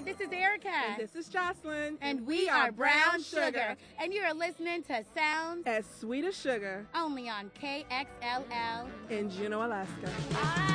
this is Erica. And this is Jocelyn. And we are Brown Sugar. And you are listening to Sounds as Sweet as Sugar. Only on KXLL in Juneau, Alaska.